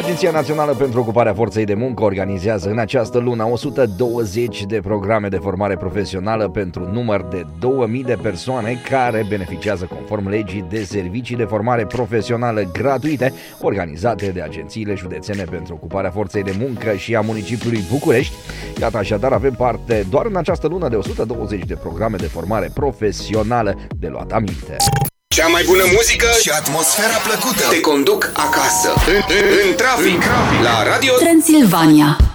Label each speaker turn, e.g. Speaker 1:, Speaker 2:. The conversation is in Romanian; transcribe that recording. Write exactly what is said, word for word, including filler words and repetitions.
Speaker 1: Agenția Națională pentru Ocuparea Forței de Muncă organizează în această lună o sută douăzeci de programe de formare profesională pentru un număr de două mii de persoane care beneficiază conform legii de servicii de formare profesională gratuite organizate de agențiile județene pentru ocuparea forței de muncă și a municipiului București. Iată, așadar, avem parte doar în această lună de o sută douăzeci de programe de formare profesională de luat aminte.
Speaker 2: Cea mai bună muzică
Speaker 3: și atmosfera plăcută
Speaker 2: te conduc acasă, în, în, în trafic, la Radio
Speaker 4: Transilvania.